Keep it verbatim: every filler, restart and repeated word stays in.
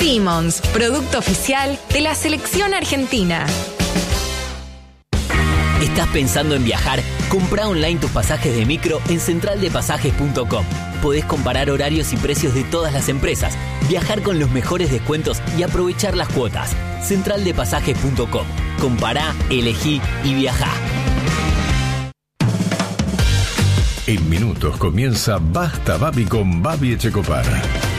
Simmons, producto oficial de la selección argentina. ¿Estás pensando en viajar? Comprá online tus pasajes de micro en central de pasajes punto com. Podés comparar horarios y precios de todas las empresas, viajar con los mejores descuentos y aprovechar las cuotas. central de pasajes punto com. Compará, elegí y viajá. En minutos comienza Basta Babi con Babi Echecopar.